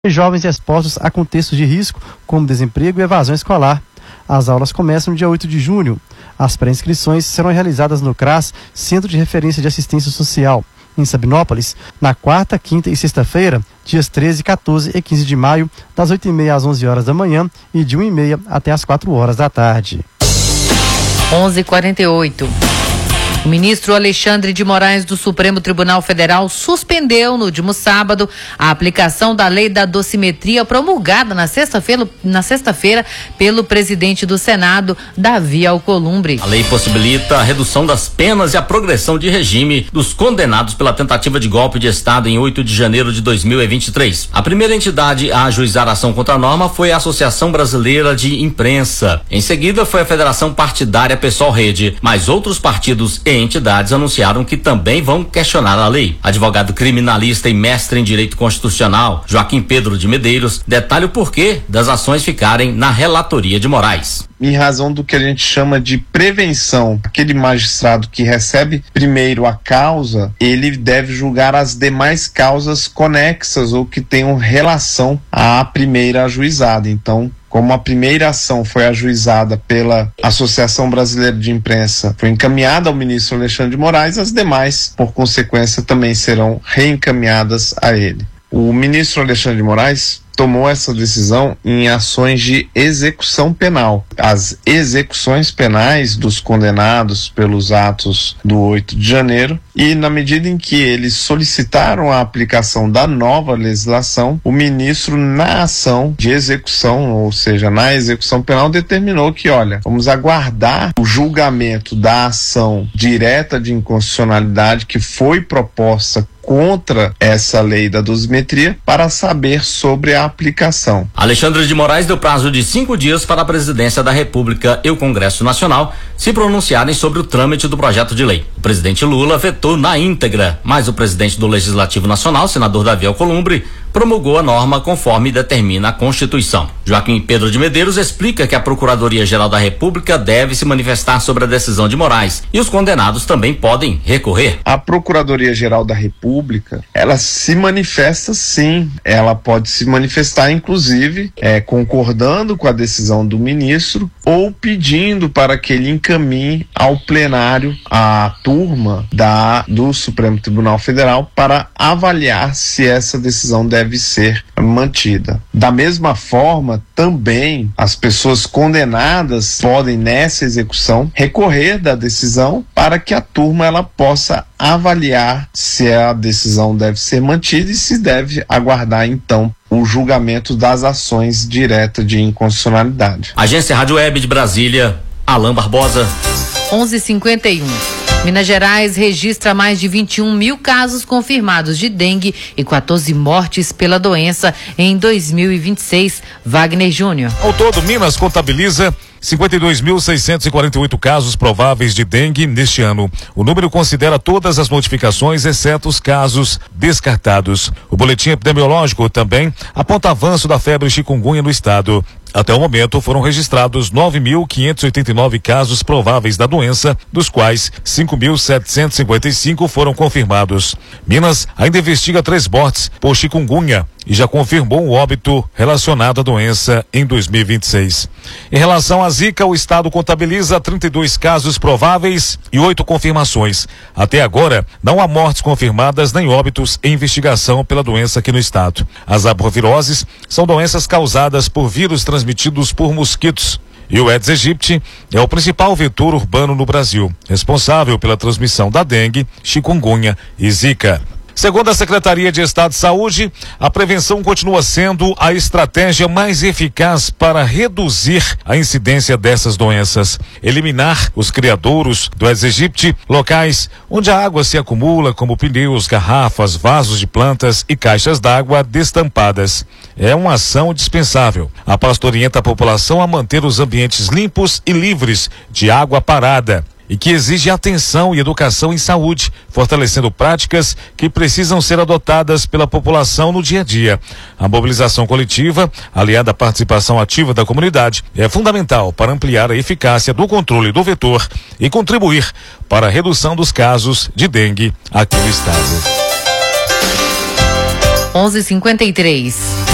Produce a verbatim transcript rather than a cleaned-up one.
jovens expostos a contextos de risco, como desemprego e evasão escolar. As aulas começam no dia oito de junho. As pré-inscrições serão realizadas no CRAS, Centro de Referência de Assistência Social, em Sabinópolis, na quarta, quinta e sexta-feira, dias treze, quatorze e quinze de maio, das oito e meia às onze horas da manhã e de uma e meia até às quatro horas da tarde. onze e quarenta e oito. O ministro Alexandre de Moraes do Supremo Tribunal Federal suspendeu no último sábado a aplicação da lei da dosimetria promulgada na sexta-feira, na sexta-feira pelo presidente do Senado, Davi Alcolumbre. A lei possibilita a redução das penas e a progressão de regime dos condenados pela tentativa de golpe de Estado em oito de janeiro de dois mil e vinte e três. A primeira entidade a ajuizar a ação contra a norma foi a Associação Brasileira de Imprensa. Em seguida foi a Federação Partidária Pessoal Rede, mas outros partidos e entidades anunciaram que também vão questionar a lei. Advogado criminalista e mestre em direito constitucional, Joaquim Pedro de Medeiros, detalha o porquê das ações ficarem na relatoria de Moraes. Em razão do que a gente chama de prevenção, aquele magistrado que recebe primeiro a causa, ele deve julgar as demais causas conexas ou que tenham relação à primeira ajuizada. Então, como a primeira ação foi ajuizada pela Associação Brasileira de Imprensa, foi encaminhada ao ministro Alexandre de Moraes, as demais, por consequência, também serão reencaminhadas a ele. O ministro Alexandre de Moraes tomou essa decisão em ações de execução penal. As execuções penais dos condenados pelos atos do oito de janeiro, e na medida em que eles solicitaram a aplicação da nova legislação, o ministro, na ação de execução, ou seja, na execução penal, determinou que, olha, vamos aguardar o julgamento da ação direta de inconstitucionalidade que foi proposta contra essa lei da dosimetria para saber sobre a aplicação. Alexandre de Moraes deu prazo de cinco dias para a Presidência da República e o Congresso Nacional se pronunciarem sobre o trâmite do projeto de lei. O presidente Lula vetou na íntegra, mas o presidente do Legislativo Nacional, senador Davi Alcolumbre, promulgou a norma conforme determina a Constituição. Joaquim Pedro de Medeiros explica que a Procuradoria-Geral da República deve se manifestar sobre a decisão de Moraes e os condenados também podem recorrer. A Procuradoria-Geral da República, ela se manifesta sim, ela pode se manifestar inclusive é, concordando com a decisão do ministro ou pedindo para que ele encaminhe ao plenário a turma da, do Supremo Tribunal Federal para avaliar se essa decisão deve deve ser mantida. Da mesma forma, também as pessoas condenadas podem, nessa execução, recorrer da decisão para que a turma ela possa avaliar se a decisão deve ser mantida e se deve aguardar, então, o julgamento das ações diretas de inconstitucionalidade. Agência Rádio Web de Brasília, Alain Barbosa. onze e cinquenta e um. Minas Gerais registra mais de vinte e um mil casos confirmados de dengue e quatorze mortes pela doença em dois mil e vinte e seis. Wagner Júnior. Ao todo, Minas contabiliza cinquenta e dois mil seiscentos e quarenta e oito casos prováveis de dengue neste ano. O número considera todas as notificações, exceto os casos descartados. O boletim epidemiológico também aponta avanço da febre chikungunya no estado. Até o momento foram registrados nove mil quinhentos e oitenta e nove casos prováveis da doença, dos quais cinco mil setecentos e cinquenta e cinco foram confirmados. Minas ainda investiga três mortes por chikungunya e já confirmou um óbito relacionado à doença em dois mil e vinte e seis. Em relação à Zika, o estado contabiliza trinta e dois casos prováveis e oito confirmações. Até agora, não há mortes confirmadas nem óbitos em investigação pela doença aqui no estado. As arboviroses são doenças causadas por vírus transmitidos por mosquitos. E o Aedes aegypti é o principal vetor urbano no Brasil, responsável pela transmissão da dengue, chikungunya e zika. Segundo a Secretaria de Estado de Saúde, a prevenção continua sendo a estratégia mais eficaz para reduzir a incidência dessas doenças. Eliminar os criadouros do Aedes aegypti, locais onde a água se acumula, como pneus, garrafas, vasos de plantas e caixas d'água destampadas. É uma ação dispensável. A pasta orienta a população a manter os ambientes limpos e livres de água parada, e que exige atenção e educação em saúde, fortalecendo práticas que precisam ser adotadas pela população no dia a dia. A mobilização coletiva, aliada à participação ativa da comunidade, é fundamental para ampliar a eficácia do controle do vetor e contribuir para a redução dos casos de dengue aqui no estado. onze e cinquenta e três.